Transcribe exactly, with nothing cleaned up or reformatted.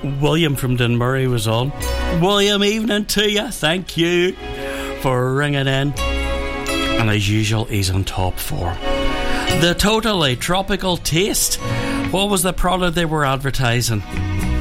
William from Dunmurry was on. William, evening to you. Thank you for ringing in. And as usual, he's on top form. The Totally Tropical Taste. What was the product they were advertising?